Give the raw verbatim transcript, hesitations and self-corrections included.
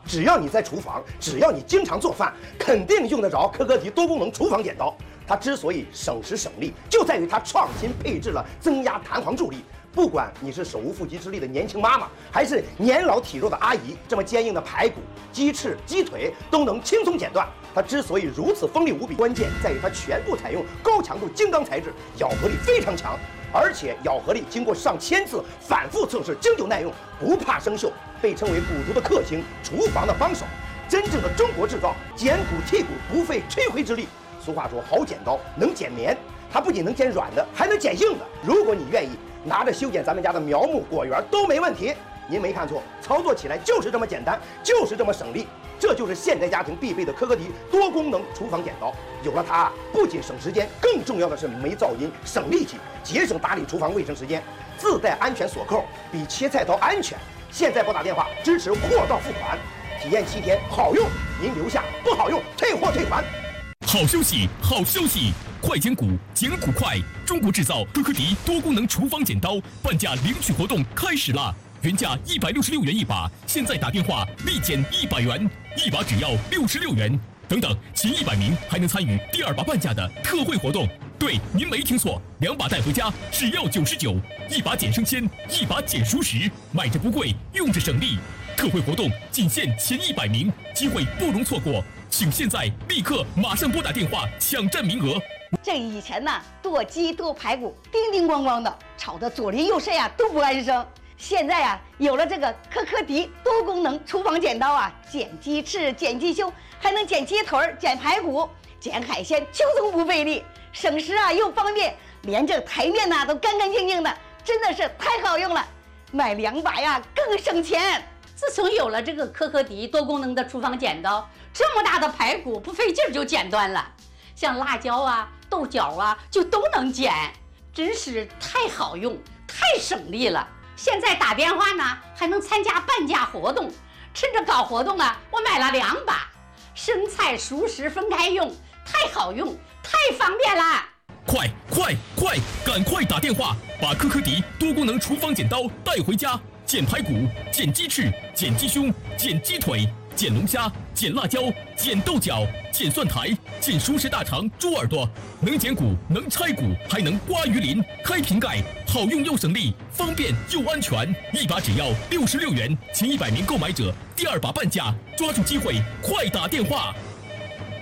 只要你在厨房，只要你经常做饭，肯定用得着科科迪多功能厨房剪刀。它之所以省时省力，就在于它创新配置了增压弹簧助力。不管你是手无缚鸡之力的年轻妈妈，还是年老体弱的阿姨，这么坚硬的排骨、鸡翅、鸡腿都能轻松剪断。它之所以如此锋利无比，关键在于它全部采用高强度精钢材质，咬合力非常强，而且咬合力经过上千次反复测试，经久耐用，不怕生锈，被称为骨毒的克星，厨房的帮手。真正的中国制造，剪骨剔骨不费吹灰之力。俗话说，好剪刀能剪棉，它不仅能剪软的，还能剪硬的。如果你愿意，拿着修剪咱们家的苗木果园都没问题。您没看错，操作起来就是这么简单，就是这么省力。这就是现代家庭必备的科科迪多功能厨房剪刀。有了它，不仅省时间，更重要的是没噪音、省力气，节省打理厨房卫生时间。自带安全锁扣，比切菜刀安全。现在拨打电话支持货到付款，体验七天，好用您留下，不好用退货退款。 好消息，好消息！快剪骨，剪骨快！中国制造科科迪多功能厨房剪刀半价领取活动开始啦！原价一百六十六元一把，现在打电话立减一百元，一把只要六十六元。等等，前一百名还能参与第二把半价的特惠活动。对，您没听错，两把带回家只要九十九，一把减生鲜，一把减熟食，买着不贵，用着省力。特惠活动仅限前一百名，机会不容错过。请现在立刻马上拨打电话抢占名额。 这以前呢，剁鸡剁排骨叮叮咣咣的，吵得左邻右舍呀都不安生。现在呀，有了这个科科迪多功能厨房剪刀啊，剪鸡翅、剪鸡胸，还能剪鸡腿、剪排骨、剪海鲜，轻松不费力，省时啊又方便，连这台面呐都干干净净的，真的是太好用了。买两把呀更省钱。 自从有了这个科科迪多功能的厨房剪刀，这么大的排骨不费劲儿就剪断了，像辣椒啊、豆角啊就都能剪，真是太好用、太省力了。现在打电话呢还能参加半价活动，趁着搞活动啊，我买了两把，生菜熟食分开用，太好用、太方便了。 快快快，赶快打电话，把科科迪多功能厨房剪刀带回家。剪排骨，剪鸡翅，剪鸡胸，剪鸡腿，剪龙虾，剪辣椒，剪豆角，剪蒜苔，剪熟食大肠、猪耳朵，能剪骨，能拆骨，还能刮鱼鳞、开瓶盖，好用又省力，方便又安全。一把只要六十六元，前一百名购买者第二把半价，抓住机会，快打电话！